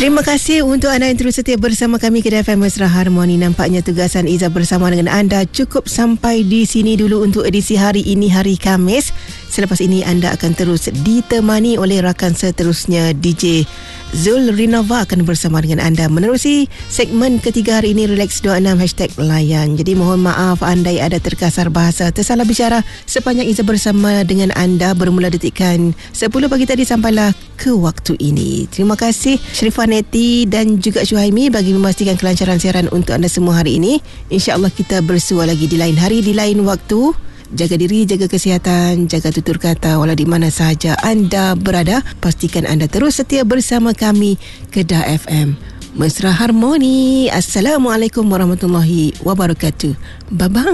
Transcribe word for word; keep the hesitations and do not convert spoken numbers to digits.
Terima kasih untuk anda yang terus setia bersama kami Kedah F M Mesra Harmoni. Nampaknya tugasan Izzah bersama dengan anda cukup sampai di sini dulu untuk edisi hari ini, hari Khamis. Selepas ini anda akan terus ditemani oleh rakan seterusnya D J Zul Rinova akan bersama dengan anda menerusi segmen ketiga hari ini, Relax dua puluh enam hashtag layan. Jadi mohon maaf andai ada terkasar bahasa, tersalah bicara sepanjang Izzah bersama dengan anda bermula detikan sepuluh pagi tadi sampailah ke waktu ini. Terima kasih Sharifah Neti dan juga Syuhaimi bagi memastikan kelancaran siaran untuk anda semua hari ini. InsyaAllah kita bersua lagi di lain hari, di lain waktu. Jaga diri, jaga kesihatan, jaga tutur kata walau di mana sahaja anda berada. Pastikan anda terus setia bersama kami Kedah F M Mesra Harmoni. Assalamualaikum warahmatullahi wabarakatuh. Bye-bye.